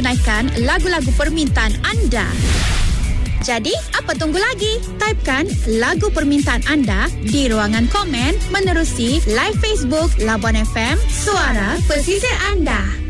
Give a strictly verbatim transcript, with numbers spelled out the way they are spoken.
menunaikan lagu-lagu permintaan anda. Jadi, apa tunggu lagi? Typekan lagu permintaan anda di ruangan komen menerusi live Facebook Labuan F M, suara pesisir anda.